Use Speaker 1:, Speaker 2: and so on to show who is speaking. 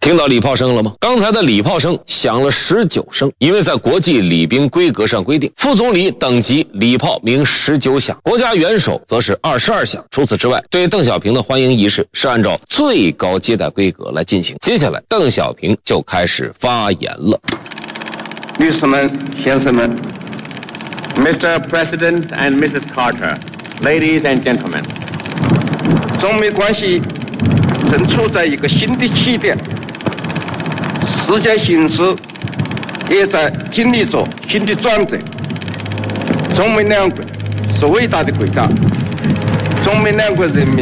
Speaker 1: 听到礼炮声了吗？刚才的礼炮声响了19声，因为在国际礼宾规格上规定，副总理等级礼炮鸣19响，国家元首则是22响。除此之外，对邓小平的欢迎仪式是按照最高接待规格来进行。接下来，邓小平就开始发言了。
Speaker 2: 女士们、先生们 ，Mr. President and Mrs. Carter, ladies and gentlemen， 中美关系正处在一个新的起点。世界形势也在经历着新的转折。中美两国是伟大的国家，中美两国人民